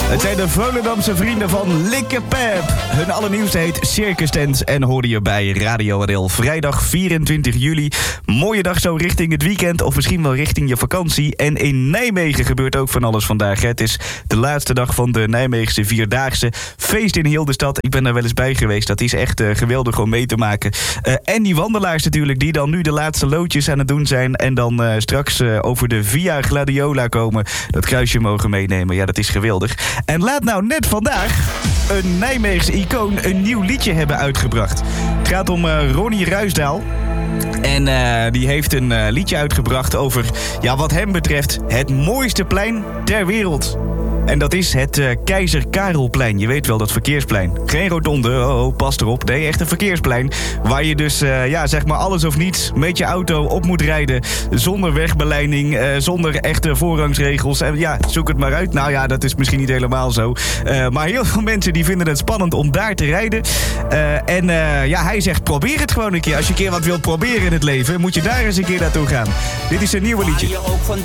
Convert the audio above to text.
Het zijn de Volendamse vrienden van Likkepep. Hun allernieuwste heet Circus Tent en hoorde je bij Radio Adel. Vrijdag 24 juli. Mooie dag zo richting het weekend of misschien wel richting je vakantie. En in Nijmegen gebeurt ook van alles vandaag. Het is de laatste dag van de Nijmeegse Vierdaagse. Feest in heel de stad. Ik ben daar wel eens bij geweest. Dat is echt geweldig om mee te maken. En die wandelaars natuurlijk die dan nu de laatste loodjes aan het doen zijn. En dan straks over de Via Gladiola komen. Dat kruisje mogen meenemen. Ja, dat is geweldig. En laat nou net vandaag een Nijmeegse icoon een nieuw liedje hebben uitgebracht. Het gaat om Ronnie Ruisdaal. En die heeft een liedje uitgebracht over, ja, wat hem betreft, het mooiste plein ter wereld. En dat is het Keizer Karelplein. Je weet wel, dat verkeersplein. Geen rotonde, pas erop. Nee, echt een verkeersplein. Waar je dus, zeg maar alles of niets met je auto op moet rijden. Zonder wegbeleiding, zonder echte voorrangsregels. En ja, zoek het maar uit. Nou ja, dat is misschien niet helemaal zo. Maar heel veel mensen die vinden het spannend om daar te rijden. Hij zegt, probeer het gewoon een keer. Als je een keer wat wilt proberen in het leven, moet je daar eens een keer naartoe gaan. Dit is een nieuwe liedje. Waar je ook